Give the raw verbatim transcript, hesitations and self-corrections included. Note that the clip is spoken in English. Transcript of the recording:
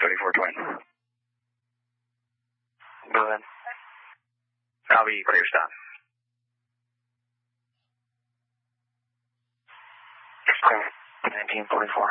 thirty-four twenty. Go ahead. I'll be clear stop. Clear. nineteen forty-four.